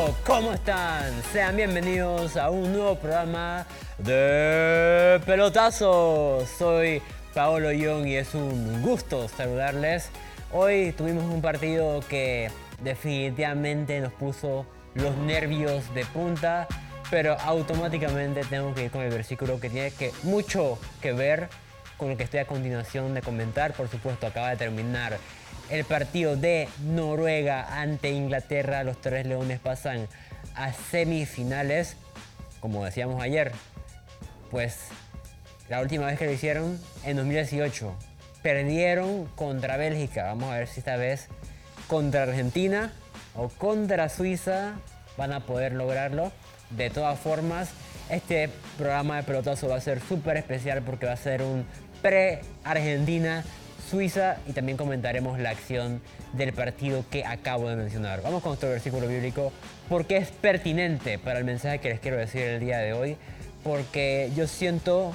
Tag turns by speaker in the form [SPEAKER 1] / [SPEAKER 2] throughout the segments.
[SPEAKER 1] Hello, ¿cómo están? Sean bienvenidos a un nuevo programa de Pelotazo. Soy Paolo Young y es un gusto saludarles. Hoy tuvimos un partido que definitivamente nos puso los nervios de punta, pero automáticamente tengo que ir con el versículo que tiene mucho que ver con lo que estoy a continuación de comentar. Por supuesto, acaba de terminar el partido de Noruega ante Inglaterra. Los Tres Leones pasan a semifinales. Como decíamos ayer, pues la última vez que lo hicieron, en 2018, perdieron contra Bélgica. Vamos a ver si esta vez contra Argentina o contra Suiza van a poder lograrlo. De todas formas, este programa de Pelotazo va a ser súper especial porque va a ser un pre-Argentina Suiza y también comentaremos la acción del partido que acabo de mencionar. Vamos con nuestro versículo bíblico porque es pertinente para el mensaje que les quiero decir el día de hoy, porque yo siento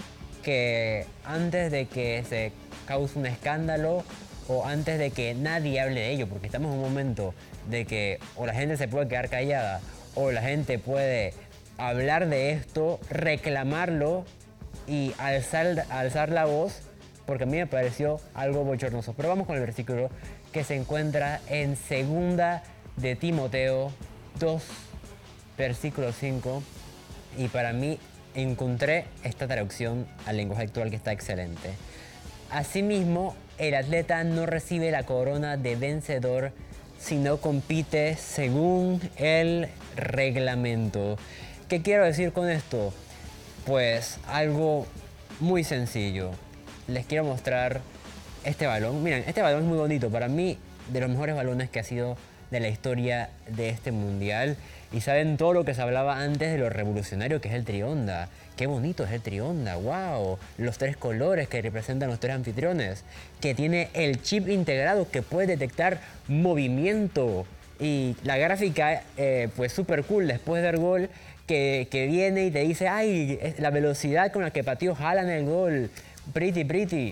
[SPEAKER 1] que antes de que se cause un escándalo o antes de que nadie hable de ello, porque estamos en un momento de que o la gente se puede quedar callada o la gente puede hablar de esto, reclamarlo y alzar la voz, porque a mí me pareció algo bochornoso. Pero vamos con el versículo que se encuentra en 2 de Timoteo 2, versículo 5. Y para mí encontré esta traducción al lenguaje actual que está excelente. Asimismo, el atleta no recibe la corona de vencedor, sino compite según el reglamento. ¿Qué quiero decir con esto? Pues algo muy sencillo. Les quiero mostrar este balón. Miren, este balón es muy bonito. Para mí, de los mejores balones que ha sido de la historia de este mundial. Y saben todo lo que se hablaba antes de lo revolucionario que es el Trionda. Qué bonito es el Trionda, wow. Los 3 colores que representan los 3 anfitriones. Que tiene el chip integrado que puede detectar movimiento. Y la gráfica, pues súper cool después del gol. Que viene y te dice, ay, la velocidad con la que pateó Haaland el gol. Pretty.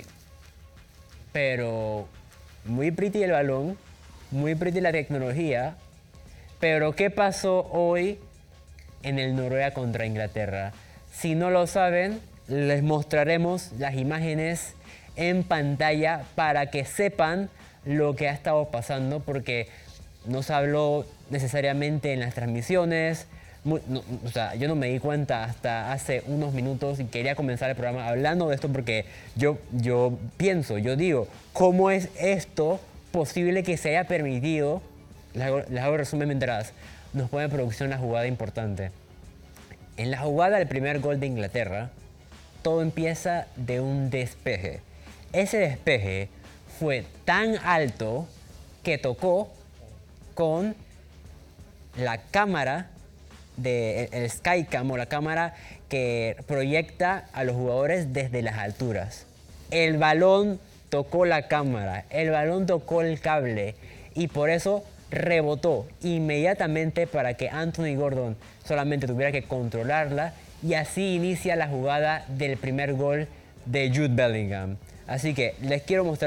[SPEAKER 1] Pero muy pretty el balón, muy pretty la tecnología. Pero ¿qué pasó hoy en el Noruega contra Inglaterra? Si no lo saben, les mostraremos las imágenes en pantalla para que sepan lo que ha estado pasando, porque no se habló necesariamente en las transmisiones. O sea, yo no me di cuenta hasta hace unos minutos y quería comenzar el programa hablando de esto porque yo digo, ¿cómo es esto posible que se haya permitido? Les hago resumen mientras nos pone en producción la jugada importante. En la jugada del primer gol de Inglaterra, todo empieza de un despeje. Ese despeje fue tan alto que tocó con la cámara el Skycam o la cámara que proyecta a los jugadores desde las alturas. El balón tocó la cámara, el balón tocó el cable y por eso rebotó inmediatamente para que Anthony Gordon solamente tuviera que controlarla y así inicia la jugada del primer gol de Jude Bellingham. Así que les quiero mostrar